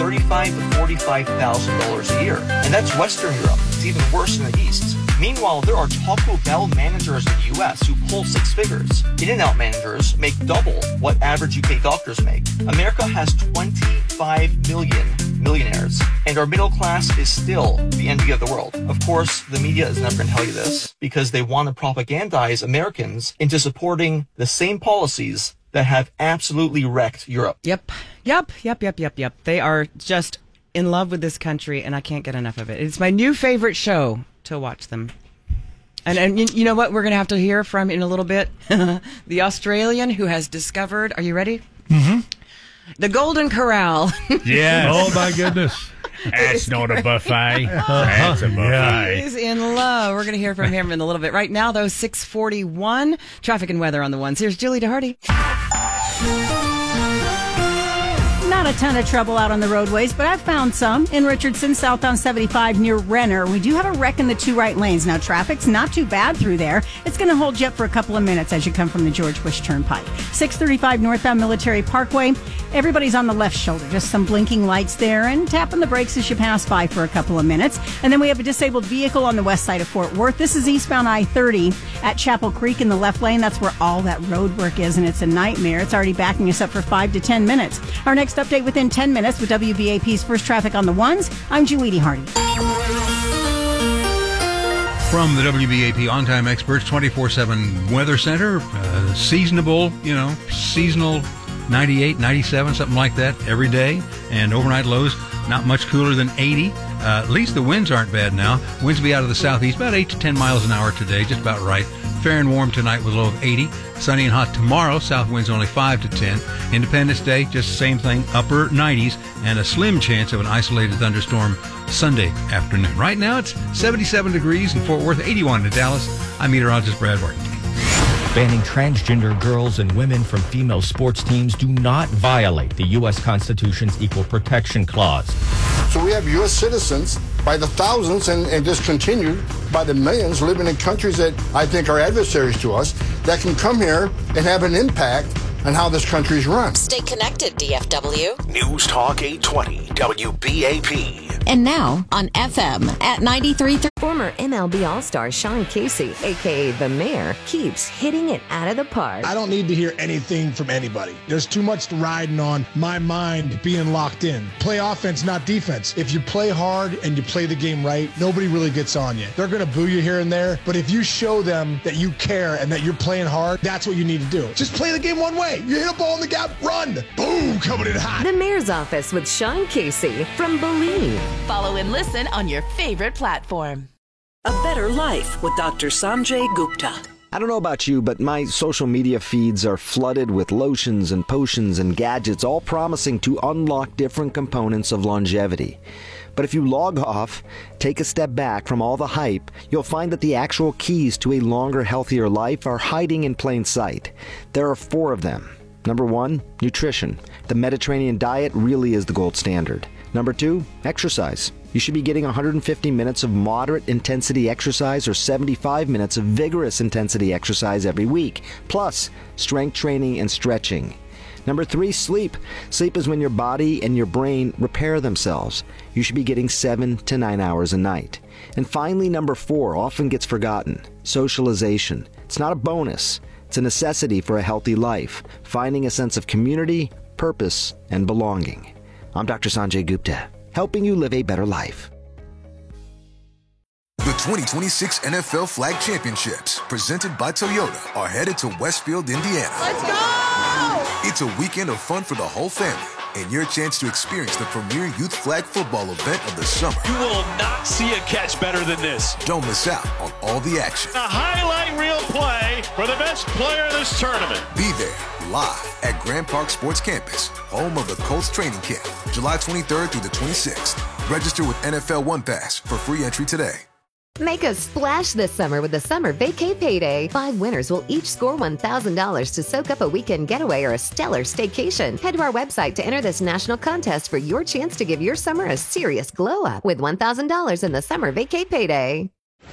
$35,000 to $45,000 a year. And that's Western Europe. It's even worse in the East. Meanwhile, there are Taco Bell managers in the U.S. who pull six figures. In-N-Out managers make double what average UK doctors make. America has 25 million millionaires, and our middle class is still the envy of the world. Of course, the media is never going to tell you this because they want to propagandize Americans into supporting the same policies that have absolutely wrecked Europe. Yep. They are just in love with this country, and I can't get enough of it. It's my new favorite show to watch them. And you know what we're going to have to hear from in a little bit? The Australian who has discovered, are you ready? Mm-hmm. The Golden Corral. Yes. Oh, my goodness. That's not a buffet. That's a buffet. He's in love. We're going to hear from him in a little bit. Right now, though, 6:41. Traffic and weather on the ones. Here's Julie DeHardy. Not a ton of trouble out on the roadways, but I've found some. In Richardson, southbound 75 near Renner, we do have a wreck in the two right lanes. Now, traffic's not too bad through there. It's going to hold you up for a couple of minutes as you come from the George Bush Turnpike. 635 northbound Military Parkway. Everybody's on the left shoulder. Just some blinking lights there and tapping the brakes as you pass by for a couple of minutes. And then we have a disabled vehicle on the west side of Fort Worth. This is eastbound I-30 at Chapel Creek in the left lane. That's where all that road work is, and it's a nightmare. It's already backing us up for 5 to 10 minutes. Our next update within 10 minutes with WBAP's First Traffic on the Ones. I'm Julie DeHardy. From the WBAP On-Time Experts 24/7 Weather Center, seasonal 98, 97, something like that every day. And overnight lows not much cooler than 80. At least the winds aren't bad now. Winds will be out of the southeast, about 8 to 10 miles an hour today, just about right. Fair and warm tonight with a low of 80. Sunny and hot tomorrow. South winds only 5 to 10. Independence Day, just the same thing, upper 90s, and a slim chance of an isolated thunderstorm Sunday afternoon. Right now, it's 77 degrees in Fort Worth, 81 in Dallas. I'm meteorologist Brad Martin. Banning transgender girls and women from female sports teams do not violate the U.S. Constitution's Equal Protection Clause. So we have U.S. citizens by the thousands and just continued by the millions living in countries that I think are adversaries to us that can come here and have an impact on how this country is run. Stay connected, DFW. News Talk 820, WBAP. And now on FM at 93.3. Former MLB All-Star Sean Casey, a.k.a. The Mayor, keeps hitting it out of the park. I don't need to hear anything from anybody. There's too much riding on my mind being locked in. Play offense, not defense. If you play hard and you play the game right, nobody really gets on you. They're going to boo you here and there, but if you show them that you care and that you're playing hard, that's what you need to do. Just play the game one way. You hit a ball in the gap, run. Boom, coming in hot. The Mayor's Office with Sean Casey from Believe. Follow and listen on your favorite platform. A Better Life with Dr. Sanjay Gupta. I don't know about you, but my social media feeds are flooded with lotions and potions and gadgets, all promising to unlock different components of longevity. But if you log off, take a step back from all the hype, you'll find that the actual keys to a longer, healthier life are hiding in plain sight. There are 4 of them. Number 1, nutrition. The Mediterranean diet really is the gold standard. Number 2, exercise. You should be getting 150 minutes of moderate intensity exercise or 75 minutes of vigorous intensity exercise every week, plus strength training and stretching. Number 3, sleep. Sleep is when your body and your brain repair themselves. You should be getting 7 to 9 hours a night. And finally, number 4 often gets forgotten. Socialization. It's not a bonus. It's a necessity for a healthy life, finding a sense of community, purpose, and belonging. I'm Dr. Sanjay Gupta, helping you live a better life. The 2026 NFL Flag Championships, presented by Toyota, are headed to Westfield, Indiana. Let's go! It's a weekend of fun for the whole family and your chance to experience the premier youth flag football event of the summer. You will not see a catch better than this. Don't miss out on all the action. A highlight reel play for the best player of this tournament. Be there live at Grand Park Sports Campus, home of the Colts training camp, July 23rd through the 26th. Register with NFL One Pass for free entry today. Make a splash this summer with the Summer Vacay Payday. 5 winners will each score $1,000 to soak up a weekend getaway or a stellar staycation. Head to our website to enter this national contest for your chance to give your summer a serious glow up with $1,000 in the Summer Vacay Payday.